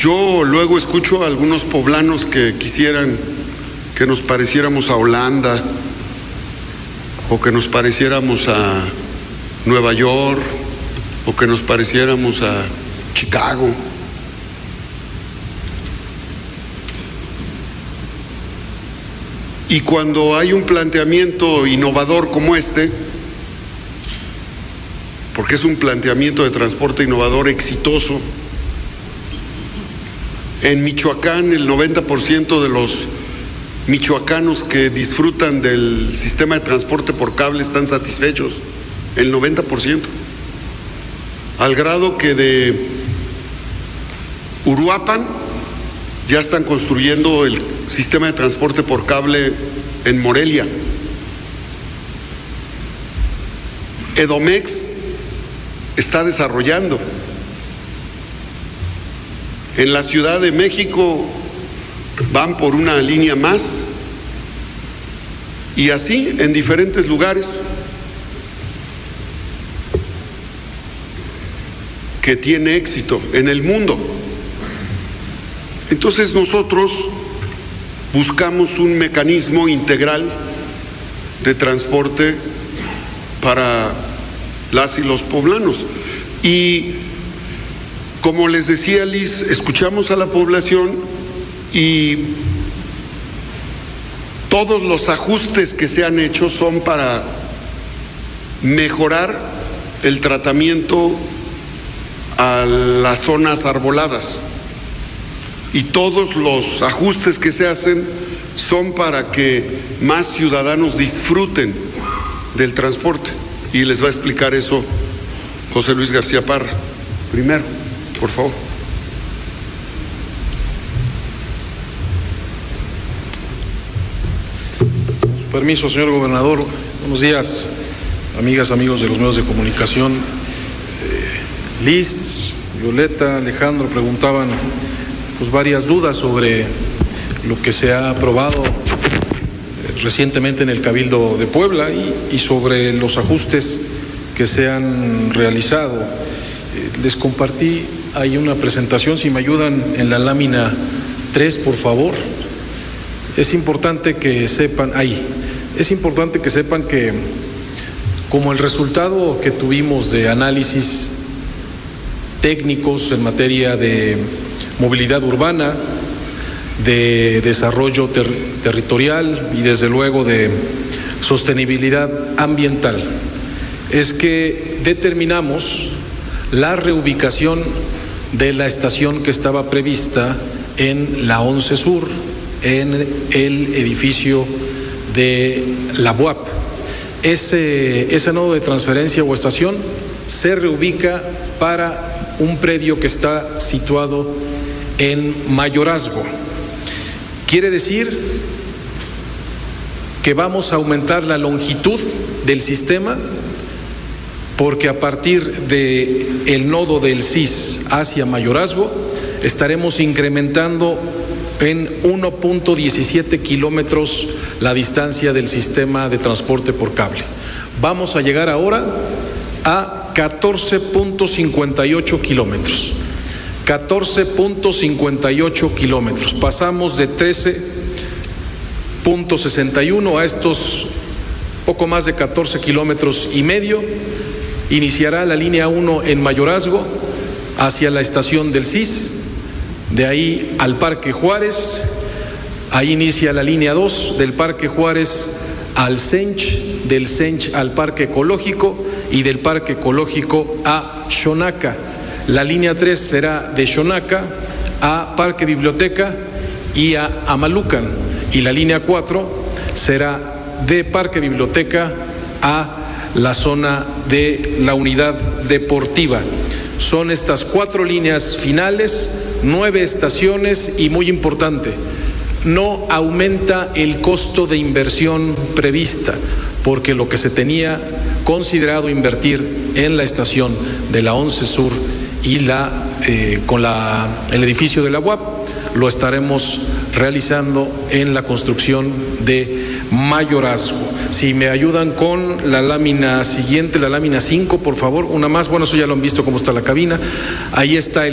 Yo luego escucho a algunos poblanos que quisieran que nos pareciéramos a Holanda o que nos pareciéramos a Nueva York o que nos pareciéramos a Chicago. Y cuando hay un planteamiento innovador como este, porque es un planteamiento de transporte innovador exitoso, en Michoacán el 90% de los michoacanos que disfrutan del sistema de transporte por cable están satisfechos, el 90%, al grado que de Uruapan ya están construyendo el sistema de transporte por cable en Morelia. Edomex está desarrollando. En la Ciudad de México van por una línea más y así en diferentes lugares que tiene éxito en el mundo. Entonces nosotros buscamos un mecanismo integral de transporte para las y los poblanos. Y como les decía Liz, escuchamos a la población y todos los ajustes que se han hecho son para mejorar el tratamiento a las zonas arboladas. Y todos los ajustes que se hacen son para que más ciudadanos disfruten del transporte. Y les va a explicar eso José Luis García Parra. Primero, por favor. Con su permiso, señor gobernador. Buenos días, amigas, amigos de los medios de comunicación. Liz, Violeta, Alejandro preguntaban pues varias dudas sobre lo que se ha aprobado recientemente en el Cabildo de Puebla y sobre los ajustes que se han realizado. Les compartí ahí una presentación, si me ayudan en la lámina 3, por favor. Es importante que sepan que como el resultado que tuvimos de análisis técnicos en materia de movilidad urbana, de desarrollo territorial y desde luego de sostenibilidad ambiental, es que determinamos la reubicación de la estación que estaba prevista en la 11 Sur, en el edificio de la UAP. Ese nodo de transferencia o estación se reubica para un predio que está situado en Mayorazgo. Quiere decir que vamos a aumentar la longitud del sistema, porque a partir del nodo del CIS hacia Mayorazgo estaremos incrementando en 1.17 kilómetros la distancia del sistema de transporte por cable. Vamos a llegar ahora a 14.58 kilómetros. 14.58 kilómetros. Pasamos de 13.61 a estos poco más de 14 kilómetros y medio. Iniciará la línea 1 en Mayorazgo hacia la estación del CIS, de ahí al Parque Juárez. Ahí inicia la línea 2 del Parque Juárez al Sench, del Sench al Parque Ecológico y del Parque Ecológico a Xonaca. La línea 3 será de Xonaca a Parque Biblioteca y a Amalucan, y la línea 4 será de Parque Biblioteca a la zona de la unidad deportiva. Son estas 4 líneas finales, 9 estaciones y, muy importante, no aumenta el costo de inversión prevista, porque lo que se tenía considerado invertir en la estación de la 11 Sur y el edificio de la UAP lo estaremos realizando en la construcción de Mayorazgo. Si me ayudan con la lámina siguiente, la lámina 5, por favor, una más. Bueno, eso ya lo han visto cómo está la cabina. Ahí está el